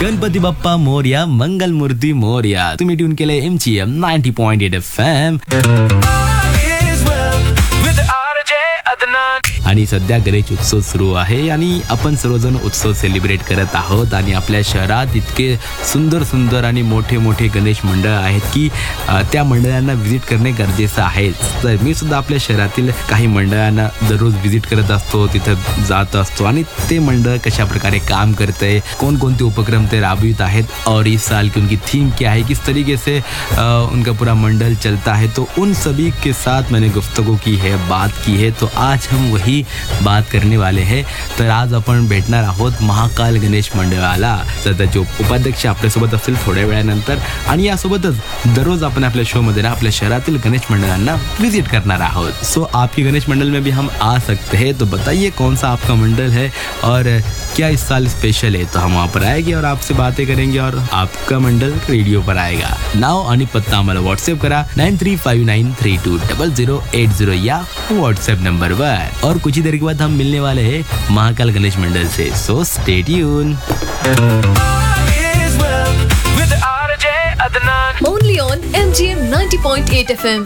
गणपती बाप्पा मोरया, मंगलमूर्ती मोरया. तुम्ही ट्यून केले MGM 90.8 FM. आणि सध्या गणेश उत्सव सुरू आहे आणि आपण सर्वजण उत्सव सेलिब्रेट करत आहोत. आणि आपल्या शहरात इतके सुंदर सुंदर आणि मोठे मोठे गणेश मंडळ आहेत की त्या मंडळांना व्हिजिट करणे गरजेचं आहे. तर मी सुद्धा आपल्या शहरातील काही मंडळांना दररोज व्हिजिट करत असतो, तिथं जात असतो आणि ते मंडळ कशा प्रकारे काम करते, कोणकोणते उपक्रम ते राबवित आहेत और इस साल की उनकी थीम क्या है, किस तरीके से उनका पूरा मंडल चलता है. तो उन सभी के साथ मैंने गुफ्तगू की है, बात की है. तो आज हम वही बात करने वाले हैं. तर आज आपण भेटणार आहोत महाकाल गणेश मंडळाला. तर त्याचे उपाध्यक्ष आपल्यासोबत असतील थोड्या वेळानंतर. आणि यासोबतच दररोज आपण आपल्या शो मध्ये ना आपल्या शहरातील गणेश मंडळांना विजिट करणार आहोत. सो आपकी गणेश मंडल में भी हम आ सकते हैं. तो बताइए कौन सा आपका मंडल है और क्या इस साल स्पेशल है. तो हम वहाँ पर आएंगे और आपसे बातें करेंगे और आपका मंडल रेडियो पर आएगा. नाव आणि पत्ता आम्हाला व्हाट्सएप करा 9359320080 या व्हाट्सएप नंबर पर. और कुछ ही देर के बाद हम मिलने वाले हैं महाकाल गणेश मंडल से. So stay tune. Only on MGM 90.8 FM.